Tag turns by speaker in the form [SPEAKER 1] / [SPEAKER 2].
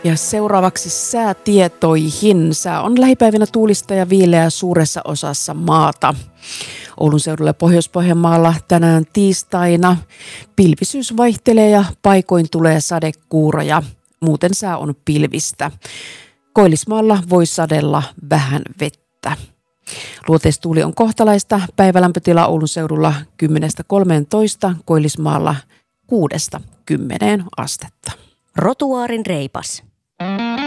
[SPEAKER 1] Ja seuraavaksi säätietoihin. Sää on lähipäivinä tuulista ja viileää suuressa osassa maata. Oulun seudulla ja Pohjois-Pohjanmaalla tänään tiistaina pilvisyys vaihtelee ja paikoin tulee sadekuuroja. Muuten sää on pilvistä. Koillismaalla voi sadella vähän vettä. Luoteistuuli on kohtalaista. Päivälämpötila Oulun seudulla 10–13, Koillismaalla 6–10 astetta.
[SPEAKER 2] Rotuaarin reipas.